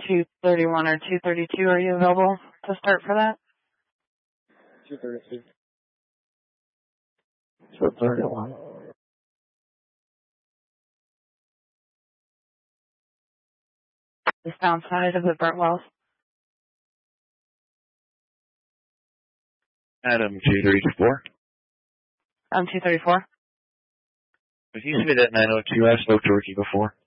231 or 232, are you available to start for that? 232. 231. Just downside of the burnt wells. Adam 234. 234. If you submit that 902, I spoke to Ricky before.